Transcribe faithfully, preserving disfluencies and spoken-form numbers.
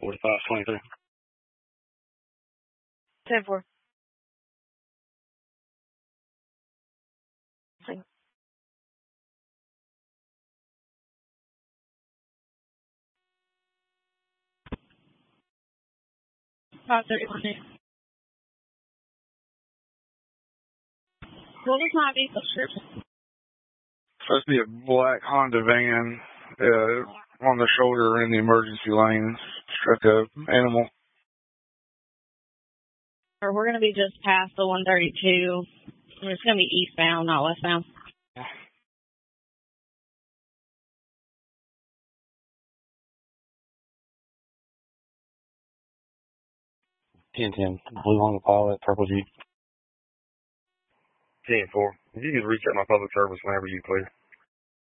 forty-five twenty-three. ten four. five thirty-one. What was my vehicle description? Supposed to be a black Honda van uh, on the shoulder in the emergency lane. Struck a animal. Or we're going to be just past the one thirty-two. It's going to be eastbound, not westbound. ten ten. Blue Honda Pilot, purple Jeep. ten four. If you could reach out my public service whenever you please.